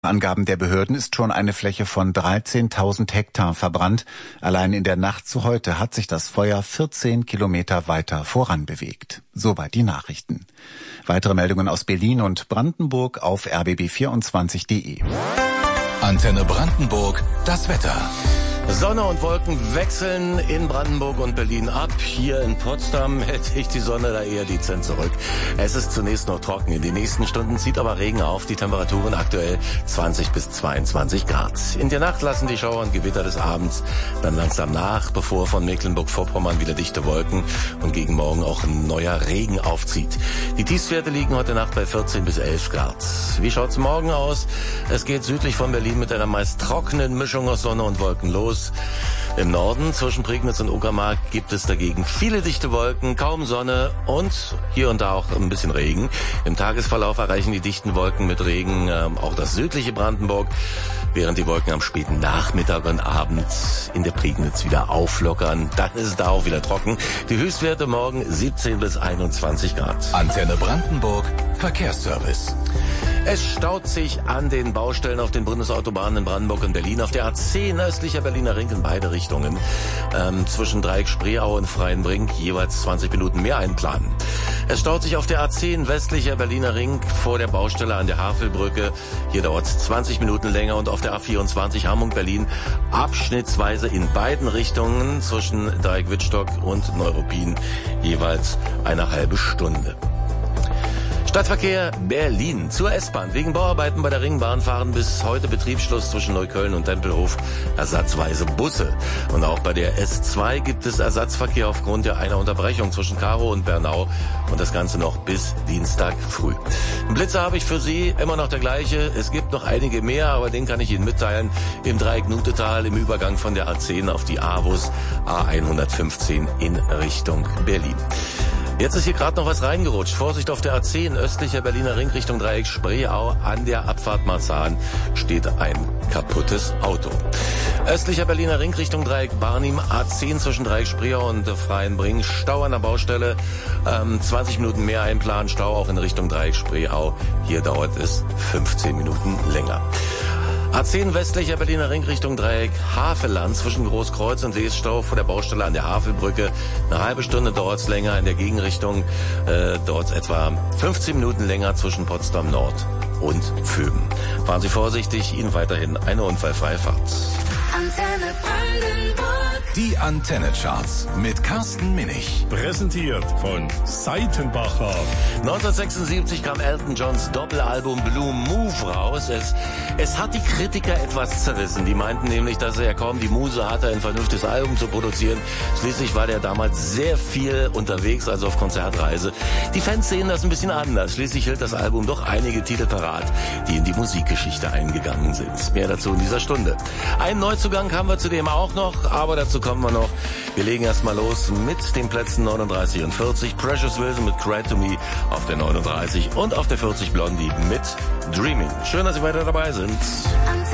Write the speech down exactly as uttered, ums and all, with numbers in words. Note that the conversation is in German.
Angaben der Behörden ist schon eine Fläche von dreizehntausend Hektar verbrannt. Allein in der Nacht zu heute hat sich das Feuer vierzehn Kilometer weiter voranbewegt. Soweit die Nachrichten. Weitere Meldungen aus Berlin und Brandenburg auf r b b vierundzwanzig punkt de. Antenne Brandenburg, das Wetter. Sonne und Wolken wechseln in Brandenburg und Berlin ab. Hier in Potsdam hält sich die Sonne da eher dezent zurück. Es ist zunächst noch trocken. In den nächsten Stunden zieht aber Regen auf. Die Temperaturen aktuell zwanzig bis zweiundzwanzig Grad. In der Nacht lassen die Schauer und Gewitter des Abends dann langsam nach, bevor von Mecklenburg-Vorpommern wieder dichte Wolken und gegen Morgen auch ein neuer Regen aufzieht. Die Tiefstwerte liegen heute Nacht bei vierzehn bis elf Grad. Wie schaut's morgen aus? Es geht südlich von Berlin mit einer meist trockenen Mischung aus Sonne und Wolken los. Im Norden zwischen Prignitz und Uckermark gibt es dagegen viele dichte Wolken, kaum Sonne und hier und da auch ein bisschen Regen. Im Tagesverlauf erreichen die dichten Wolken mit Regen äh, auch das südliche Brandenburg, während die Wolken am späten Nachmittag und Abend in der Prignitz wieder auflockern. Dann ist es da auch wieder trocken. Die Höchstwerte morgen siebzehn bis einundzwanzig Grad. Antenne Brandenburg, Verkehrsservice. Es staut sich an den Baustellen auf den Bundesautobahnen in Brandenburg und Berlin. Auf der A zehn östlicher Berliner Ring in beide Richtungen. Ähm, zwischen Dreieck Spreeau und Freienbrink jeweils zwanzig Minuten mehr einplanen. Es staut sich auf der A zehn westlicher Berliner Ring vor der Baustelle an der Havelbrücke. Hier dauert es zwanzig Minuten länger und auf der A vierundzwanzig Hamburg-Berlin abschnittsweise in beiden Richtungen zwischen Dreieck Wittstock und Neuruppin jeweils eine halbe Stunde. Stadtverkehr Berlin zur S-Bahn. Wegen Bauarbeiten bei der Ringbahn fahren bis heute Betriebsschluss zwischen Neukölln und Tempelhof ersatzweise Busse. Und auch bei der S zwei gibt es Ersatzverkehr aufgrund der einer Unterbrechung zwischen Karow und Bernau. Und das Ganze noch bis Dienstag früh. Ein Blitzer habe ich für Sie, immer noch der gleiche. Es gibt noch einige mehr, aber den kann ich Ihnen mitteilen. Im Dreieck-Nutetal im Übergang von der A zehn auf die A-Bus A hundertfünfzehn in Richtung Berlin. Jetzt ist hier gerade noch was reingerutscht. Vorsicht auf der A zehn, östlicher Berliner Ring Richtung Dreieck Spreeau. An der Abfahrt Marzahn steht ein kaputtes Auto. Östlicher Berliner Ring Richtung Dreieck Barnim, A zehn zwischen Dreieck Spreeau und Freienbrink. Stau an der Baustelle, ähm, zwanzig Minuten mehr einplanen. Stau auch in Richtung Dreieck Spreeau. Hier dauert es fünfzehn Minuten länger. A zehn westlicher Berliner Ring Richtung Dreieck Havelland zwischen Großkreuz und Leesstau vor der Baustelle an der Havelbrücke. Eine halbe Stunde dauert's länger. In der Gegenrichtung äh, dauert's etwa fünfzehn Minuten länger zwischen Potsdam Nord und Vöben. Fahren Sie vorsichtig, Ihnen weiterhin eine unfallfreie Fahrt. Antenne Brandenburg. Die Antenne-Charts mit Carsten Minich. Präsentiert von Seitenbacher. neunzehnhundertsechsundsiebzig kam Elton Johns Doppelalbum Blue Move raus. Es, es hat die Kritiker etwas zerrissen. Die meinten nämlich, dass er ja kaum die Muse hatte, ein vernünftiges Album zu produzieren. Schließlich war der damals sehr viel unterwegs, also auf Konzertreise. Die Fans sehen das ein bisschen anders. Schließlich hält das Album doch einige Titel parat, die in die Musikgeschichte eingegangen sind. Mehr dazu in dieser Stunde. Einen Neuzugang haben wir zudem auch noch, aber dazu kommen wir noch. Wir legen erstmal los mit den Plätzen neununddreißig und vierzig. Precious Wilson mit Cry to Me auf der neununddreißig und auf der vierzig Blondie mit Dreaming. Schön, dass Sie weiter dabei sind.